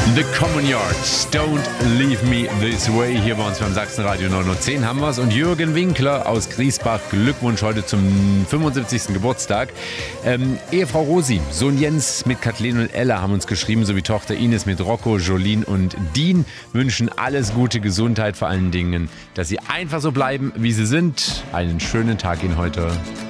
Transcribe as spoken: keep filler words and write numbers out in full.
The Common Yards, Don't Leave Me This Way. Hier bei uns beim Sachsenradio neun Uhr zehn haben wir es. Und Jürgen Winkler aus Griesbach, Glückwunsch heute zum fünfundsiebzigsten Geburtstag. Ähm, Ehefrau Rosi, Sohn Jens mit Kathleen und Ella haben uns geschrieben, sowie Tochter Ines mit Rocco, Jolene und Dean. Wünschen alles gute Gesundheit, vor allen Dingen, dass sie einfach so bleiben, wie sie sind. Einen schönen Tag Ihnen heute.